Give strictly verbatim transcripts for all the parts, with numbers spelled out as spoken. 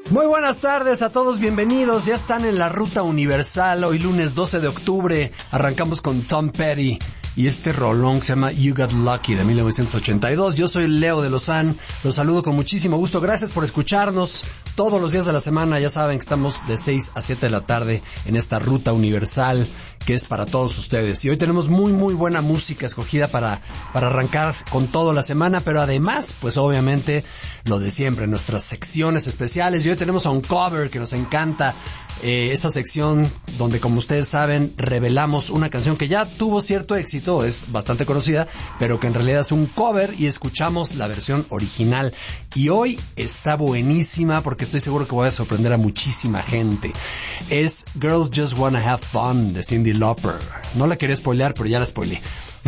Muy buenas tardes a todos, bienvenidos. Ya están en la Ruta Universal. Hoy lunes doce de octubre arrancamos con Tom Petty y este rolón que se llama You Got Lucky de mil novecientos ochenta y dos. Yo soy Leo de Lozán, los saludo con muchísimo gusto. Gracias por escucharnos todos los días de la semana. Ya saben que estamos de seis a siete de la tarde en esta Ruta Universal que es para todos ustedes. Y hoy tenemos muy muy buena música escogida para, para arrancar con toda la semana, pero además, pues obviamente lo de siempre, nuestras secciones especiales. Y hoy tenemos a un cover que nos encanta, eh, esta sección donde, como ustedes saben, revelamos una canción que ya tuvo cierto éxito, es bastante conocida, pero que en realidad es un cover y escuchamos la versión original. Y hoy está buenísima porque estoy seguro que voy a sorprender a muchísima gente. Es Girls Just Wanna Have Fun de Cyndi Lauper. No la quería spoilear, pero ya la spoileé.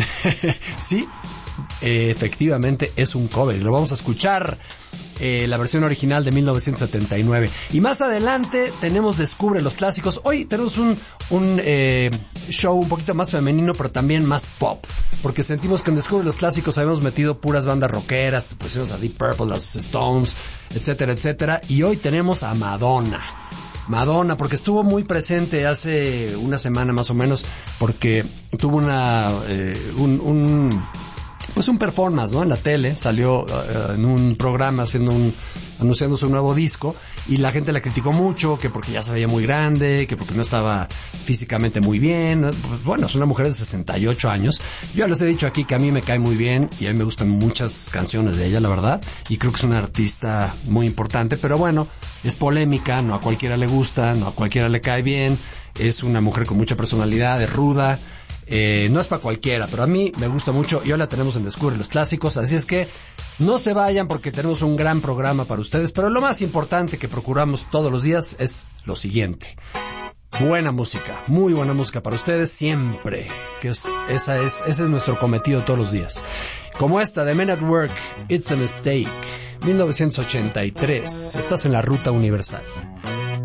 Sí, eh, efectivamente es un cover y lo vamos a escuchar. Eh, la versión original de mil novecientos setenta y nueve. Y más adelante tenemos Descubre los Clásicos. Hoy tenemos un, un eh, show un poquito más femenino, pero también más pop, porque sentimos que en Descubre los Clásicos habíamos metido puras bandas rockeras, pusimos a Deep Purple, los Stones, etcétera, etcétera. Y hoy tenemos a Madonna. Madonna, porque estuvo muy presente hace una semana más o menos, porque tuvo una eh, un, un pues un performance, ¿no? En la tele, salió uh, en un programa haciendo un anunciando su nuevo disco y la gente la criticó mucho, que porque ya se veía muy grande, que porque no estaba físicamente muy bien. Pues bueno, es una mujer de sesenta y ocho años. Yo ya les he dicho aquí que a mí me cae muy bien y a mí me gustan muchas canciones de ella, la verdad, y creo que es una artista muy importante, pero bueno, es polémica, no a cualquiera le gusta, no a cualquiera le cae bien, es una mujer con mucha personalidad, es ruda. Eh, no es para cualquiera, pero a mí me gusta mucho y hoy la tenemos en Descubre los Clásicos, así es que no se vayan porque tenemos un gran programa para ustedes, pero lo más importante que procuramos todos los días es lo siguiente: buena música, muy buena música para ustedes siempre, que es, esa es, ese es nuestro cometido todos los días. Como esta de Men at Work, It's a Mistake, mil novecientos ochenta y tres. Estás en la Ruta Universal.